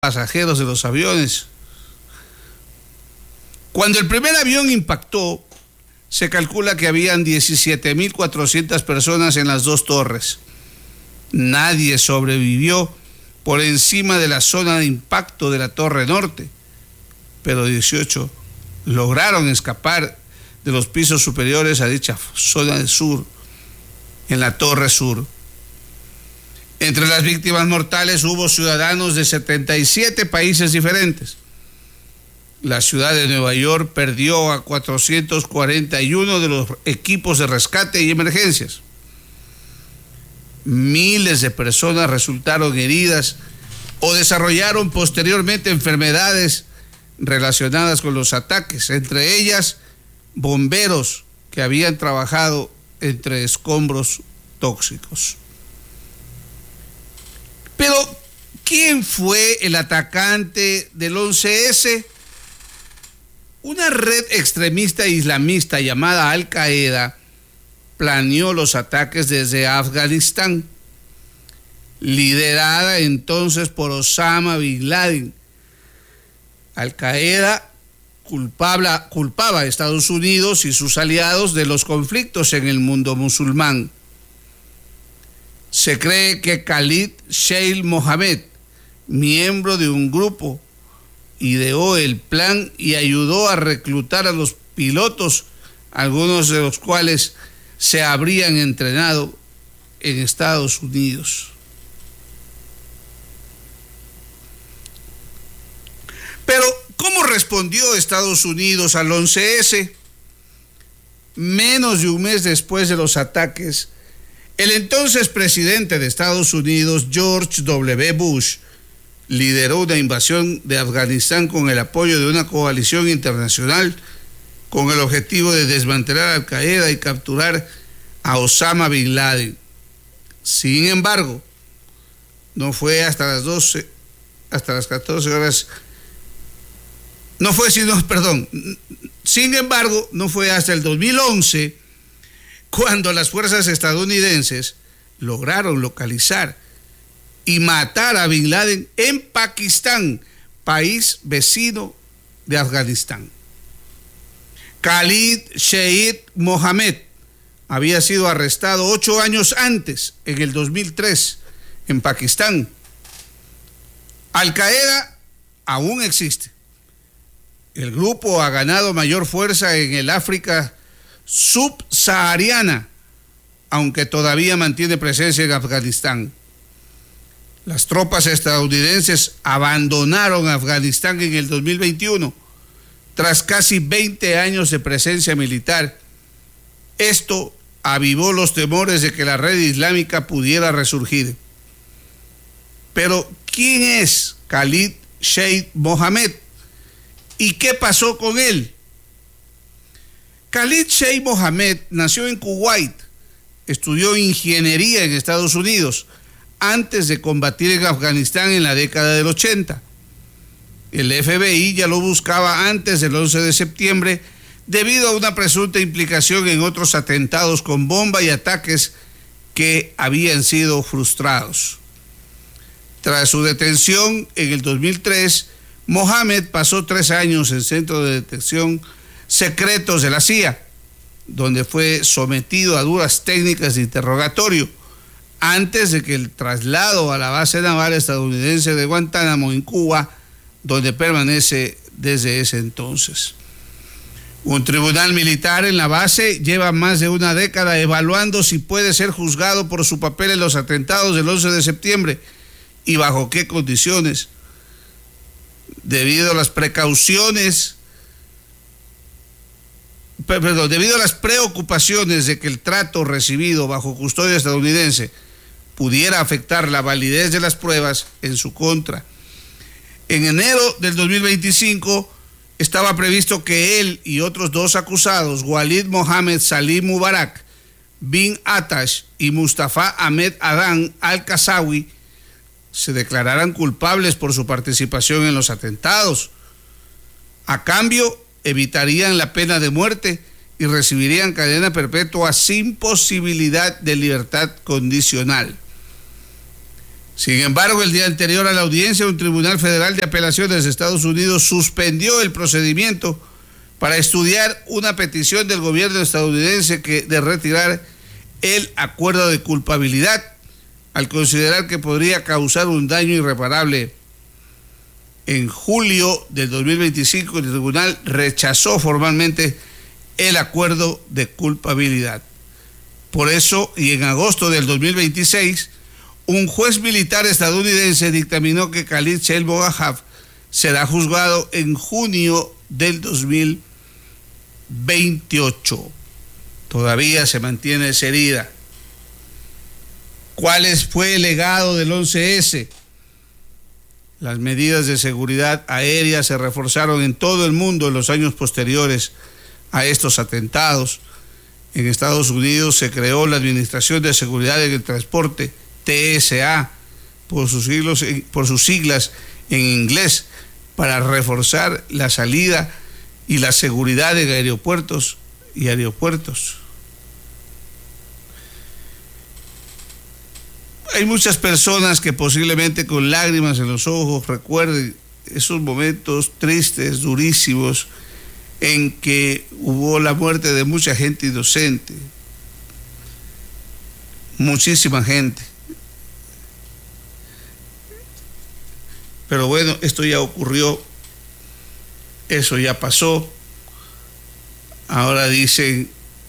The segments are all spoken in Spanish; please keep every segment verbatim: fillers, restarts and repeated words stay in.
pasajeros de los aviones. Cuando el primer avión impactó, se calcula que habían diecisiete mil cuatrocientas personas en las dos torres. Nadie sobrevivió por encima de la zona de impacto de la Torre Norte, pero dieciocho lograron escapar de los pisos superiores a dicha zona del sur, en la Torre Sur. Entre las víctimas mortales hubo ciudadanos de setenta y siete países diferentes. La ciudad de Nueva York perdió a cuatrocientos cuarenta y uno de los equipos de rescate y emergencias. Miles de personas resultaron heridas o desarrollaron posteriormente enfermedades relacionadas con los ataques, entre ellas bomberos que habían trabajado entre escombros tóxicos. Pero, ¿quién fue el atacante del once ese? Una red extremista islamista llamada Al Qaeda planeó los ataques desde Afganistán, liderada entonces por Osama Bin Laden. Al Qaeda culpable, culpaba a Estados Unidos y sus aliados de los conflictos en el mundo musulmán. Se cree que Khalid Sheikh Mohammed, miembro de un grupo, ideó el plan y ayudó a reclutar a los pilotos, algunos de los cuales se habrían entrenado en Estados Unidos. Pero, ¿cómo respondió Estados Unidos al once ese? Menos de un mes después de los ataques, el entonces presidente de Estados Unidos, George W. Bush, lideró una invasión de Afganistán con el apoyo de una coalición internacional con el objetivo de desmantelar a Al Qaeda y capturar a Osama Bin Laden. Sin embargo, no fue hasta las doce, hasta las catorce horas, no fue sino, perdón, sin embargo, no fue hasta el dos mil once cuando las fuerzas estadounidenses lograron localizar y matar a Bin Laden en Pakistán, país vecino de Afganistán. Khalid Sheikh Mohammed había sido arrestado ocho años antes, en el dos mil tres, en Pakistán. Al Qaeda aún existe. El grupo ha ganado mayor fuerza en el África subsahariana, aunque todavía mantiene presencia en Afganistán. Las tropas estadounidenses abandonaron Afganistán en el dos mil veintiuno, tras casi veinte años de presencia militar. Esto avivó los temores de que la red islámica pudiera resurgir. Pero, ¿quién es Khalid Sheikh Mohammed? ¿Y qué pasó con él? Khalid Sheikh Mohammed nació en Kuwait, estudió ingeniería en Estados Unidos antes de combatir en Afganistán en la década del ochenta. El F B I ya lo buscaba antes del once de septiembre debido a una presunta implicación en otros atentados con bomba y ataques que habían sido frustrados. Tras su detención en el dos mil tres, Mohammed pasó tres años en centros de detención secretos de la C I A, donde fue sometido a duras técnicas de interrogatorio, antes de que el traslado a la base naval estadounidense de Guantánamo en Cuba, donde permanece desde ese entonces. Un tribunal militar en la base lleva más de una década evaluando si puede ser juzgado por su papel en los atentados del once de septiembre y bajo qué condiciones. Debido a las precauciones, perdón, debido a las preocupaciones de que el trato recibido bajo custodia estadounidense pudiera afectar la validez de las pruebas en su contra. En enero del dos mil veinticinco estaba previsto que él y otros dos acusados, Walid Mohammed Salim Mubarak bin Attash y Mustafa Ahmed Adan al-Qasawi, se declararan culpables por su participación en los atentados. A cambio, evitarían la pena de muerte y recibirían cadena perpetua sin posibilidad de libertad condicional. Sin embargo, el día anterior a la audiencia, un tribunal federal de apelaciones de Estados Unidos suspendió el procedimiento para estudiar una petición del gobierno estadounidense que, de retirar el acuerdo de culpabilidad, al considerar que podría causar un daño irreparable. En julio del dos mil veinticinco, el tribunal rechazó formalmente el acuerdo de culpabilidad. Por eso, y en agosto del dos mil veintiséis, un juez militar estadounidense dictaminó que Khalid Sheikh Mohammed será juzgado en junio del dos mil veintiocho. Todavía se mantiene esa herida. ¿Cuál fue el legado del once ese? Las medidas de seguridad aérea se reforzaron en todo el mundo en los años posteriores a estos atentados. En Estados Unidos se creó la Administración de Seguridad en el Transporte, T S A, por sus siglos, por sus siglas en inglés, para reforzar la salida y la seguridad en aeropuertos y aeropuertos. Hay muchas personas que posiblemente con lágrimas en los ojos recuerden esos momentos tristes, durísimos, en que hubo la muerte de mucha gente inocente, muchísima gente. Pero bueno, esto ya ocurrió, eso ya pasó. Ahora dicen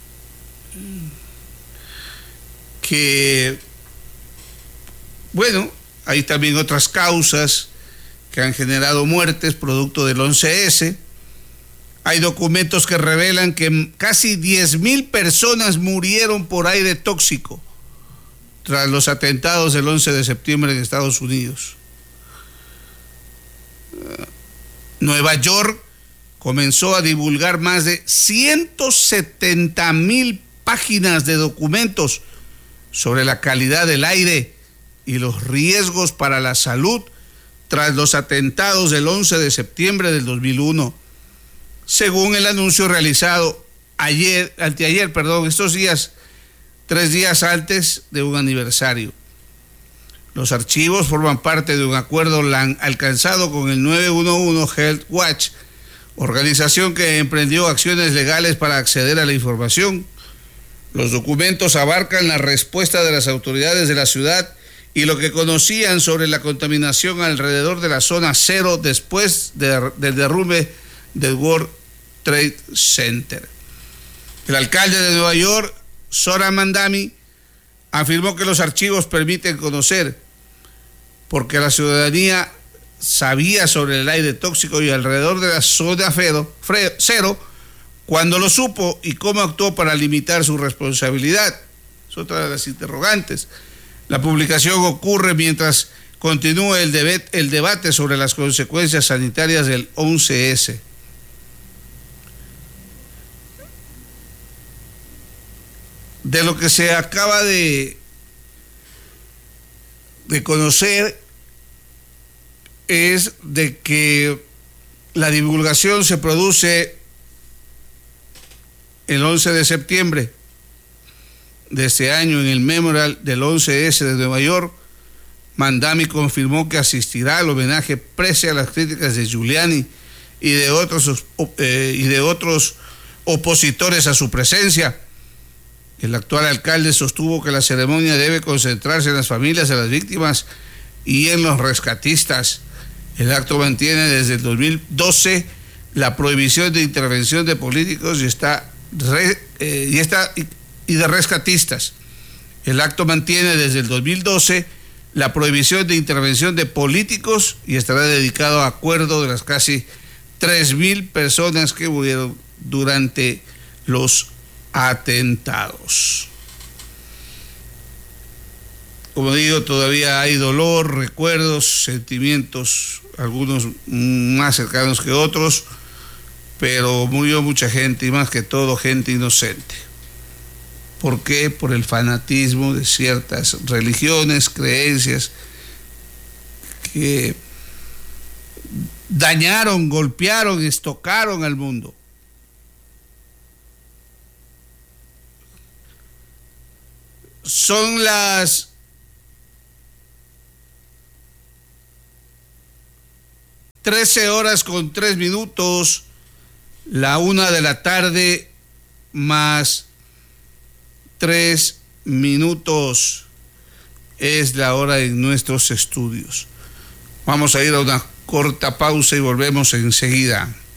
que, bueno, hay también otras causas que han generado muertes producto del once ese. Hay documentos que revelan que casi diez mil personas murieron por aire tóxico tras los atentados del once de septiembre en Estados Unidos. Nueva York comenzó a divulgar más de ciento setenta mil páginas de documentos sobre la calidad del aire y los riesgos para la salud tras los atentados del once de septiembre del dos mil uno. Según el anuncio realizado ayer, anteayer, perdón, estos días, tres días antes de un aniversario. Los archivos forman parte de un acuerdo alcanzado con el nueve uno uno Health Watch, organización que emprendió acciones legales para acceder a la información. Los documentos abarcan la respuesta de las autoridades de la ciudad y lo que conocían sobre la contaminación alrededor de la zona cero después de, del derrumbe del World Trade Center. El alcalde de Nueva York, Zohran Mamdani, afirmó que los archivos permiten conocer porque la ciudadanía sabía sobre el aire tóxico y alrededor de la zona cero, cero cuando lo supo y cómo actuó para limitar su responsabilidad. Es otra de las interrogantes. La publicación ocurre mientras continúa el, debate, el debate sobre las consecuencias sanitarias del once ese. De lo que se acaba de, de conocer es de que la divulgación se produce el once de septiembre de este año en el Memorial del once ese de Nueva York. Mamdani confirmó que asistirá al homenaje pese a las críticas de Giuliani y de otros, eh, y de otros opositores a su presencia. El actual alcalde sostuvo que la ceremonia debe concentrarse en las familias de las víctimas y en los rescatistas. El acto mantiene desde el dos mil doce la prohibición de intervención de políticos y está, re, eh, y, está y, y de rescatistas. El acto mantiene desde el dos mil doce la prohibición de intervención de políticos y estará dedicado a acuerdo de las casi tres mil personas que murieron durante los atentados. Como digo, todavía hay dolor, recuerdos, sentimientos, algunos más cercanos que otros, pero murió mucha gente y más que todo gente inocente. ¿Por qué? Por el fanatismo de ciertas religiones, creencias que dañaron, golpearon, estocaron al mundo. Son las trece horas con tres minutos, la una de la tarde más tres minutos es la hora en nuestros estudios. Vamos a ir a una corta pausa y volvemos enseguida.